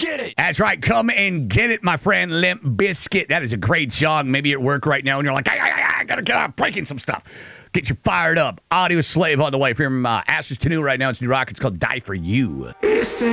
get it. That's right. Come and get it, my friend. Limp Bizkit. That is a great song. Maybe you're at work right now and you're like, I gotta get out, breaking some stuff. Get you fired up. Audio Slave on the way from Ashes to New right now. It's new rock. It's called Die For You.